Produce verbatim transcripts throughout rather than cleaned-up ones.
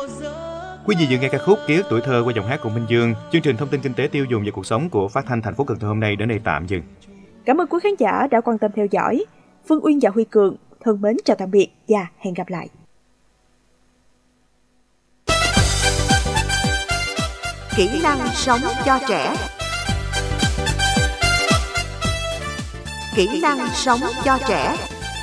Quý vị vừa nghe ca khúc Ký ức tuổi thơ qua giọng hát của Minh Dương. Chương trình thông tin kinh tế tiêu dùng và cuộc sống của Phát thanh thành phố Cần Thơ hôm nay đến đây tạm dừng. Cảm ơn quý khán giả đã quan tâm theo dõi. Phương Uyên và Huy Cường thân mến chào tạm biệt và hẹn gặp lại. Kỹ năng sống cho trẻ. Kỹ năng sống cho trẻ.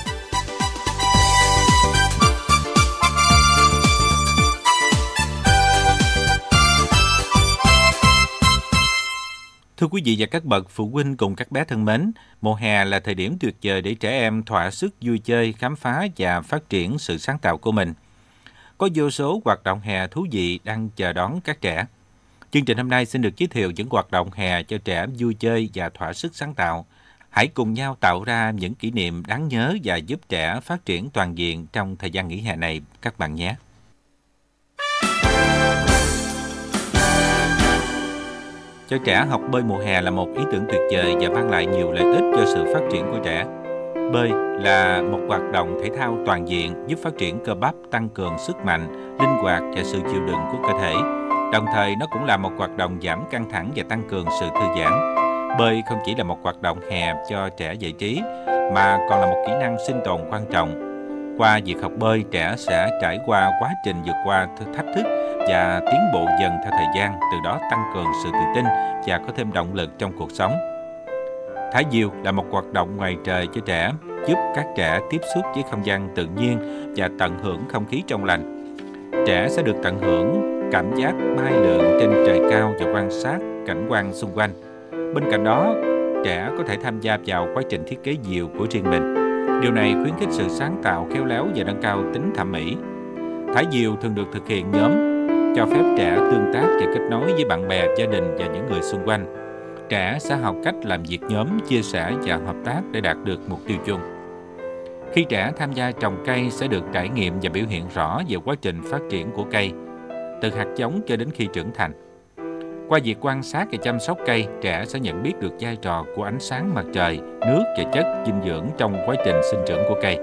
Thưa quý vị và các bậc phụ huynh cùng các bé thân mến, mùa hè là thời điểm tuyệt vời để trẻ em thỏa sức vui chơi, khám phá và phát triển sự sáng tạo của mình. Có vô số hoạt động hè thú vị đang chờ đón các trẻ. Chương trình hôm nay xin được giới thiệu những hoạt động hè cho trẻ vui chơi và thỏa sức sáng tạo. Hãy cùng nhau tạo ra những kỷ niệm đáng nhớ và giúp trẻ phát triển toàn diện trong thời gian nghỉ hè này các bạn nhé. Cho trẻ học bơi mùa hè là một ý tưởng tuyệt vời và mang lại nhiều lợi ích cho sự phát triển của trẻ. Bơi là một hoạt động thể thao toàn diện giúp phát triển cơ bắp, tăng cường sức mạnh, linh hoạt và sự chịu đựng của cơ thể. Đồng thời nó cũng là một hoạt động giảm căng thẳng và tăng cường sự thư giãn. Bơi không chỉ là một hoạt động hè cho trẻ giải trí mà còn là một kỹ năng sinh tồn quan trọng. Qua việc học bơi, trẻ sẽ trải qua quá trình vượt qua thách thức và tiến bộ dần theo thời gian, từ đó tăng cường sự tự tin và có thêm động lực trong cuộc sống. Thả diều là một hoạt động ngoài trời cho trẻ, giúp các trẻ tiếp xúc với không gian tự nhiên và tận hưởng không khí trong lành. Trẻ sẽ được tận hưởng cảm giác bay lượn trên trời cao và quan sát cảnh quan xung quanh. Bên cạnh đó, trẻ có thể tham gia vào quá trình thiết kế diều của riêng mình. Điều này khuyến khích sự sáng tạo, khéo léo và nâng cao tính thẩm mỹ. Thả diều thường được thực hiện nhóm, cho phép trẻ tương tác và kết nối với bạn bè, gia đình và những người xung quanh. Trẻ sẽ học cách làm việc nhóm, chia sẻ và hợp tác để đạt được mục tiêu chung. Khi trẻ tham gia trồng cây sẽ được trải nghiệm và biểu hiện rõ về quá trình phát triển của cây, từ hạt giống cho đến khi trưởng thành. Qua việc quan sát và chăm sóc cây, trẻ sẽ nhận biết được vai trò của ánh sáng mặt trời, nước và chất dinh dưỡng trong quá trình sinh trưởng của cây.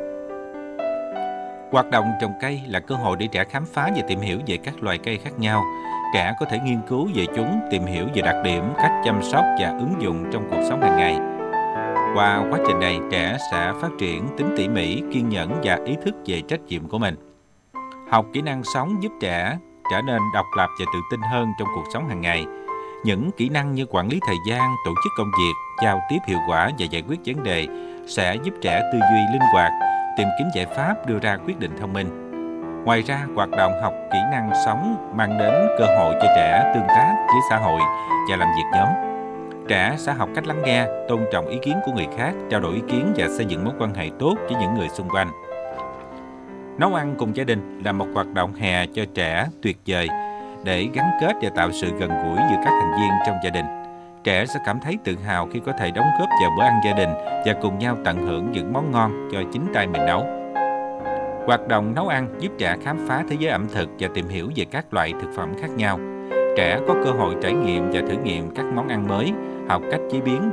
Hoạt động trồng cây là cơ hội để trẻ khám phá và tìm hiểu về các loài cây khác nhau. Trẻ có thể nghiên cứu về chúng, tìm hiểu về đặc điểm, cách chăm sóc và ứng dụng trong cuộc sống hàng ngày. Qua quá trình này, trẻ sẽ phát triển tính tỉ mỉ, kiên nhẫn và ý thức về trách nhiệm của mình. Học kỹ năng sống giúp trẻ trở nên độc lập và tự tin hơn trong cuộc sống hàng ngày. Những kỹ năng như quản lý thời gian, tổ chức công việc, giao tiếp hiệu quả và giải quyết vấn đề sẽ giúp trẻ tư duy linh hoạt, tìm kiếm giải pháp, đưa ra quyết định thông minh. Ngoài ra, hoạt động học kỹ năng sống mang đến cơ hội cho trẻ tương tác với xã hội và làm việc nhóm. Trẻ sẽ học cách lắng nghe, tôn trọng ý kiến của người khác, trao đổi ý kiến và xây dựng mối quan hệ tốt với những người xung quanh. Nấu ăn cùng gia đình là một hoạt động hè cho trẻ tuyệt vời để gắn kết và tạo sự gần gũi giữa các thành viên trong gia đình. Trẻ sẽ cảm thấy tự hào khi có thể đóng góp vào bữa ăn gia đình và cùng nhau tận hưởng những món ngon do chính tay mình nấu. Hoạt động nấu ăn giúp trẻ khám phá thế giới ẩm thực và tìm hiểu về các loại thực phẩm khác nhau. Trẻ có cơ hội trải nghiệm và thử nghiệm các món ăn mới, học cách chế biến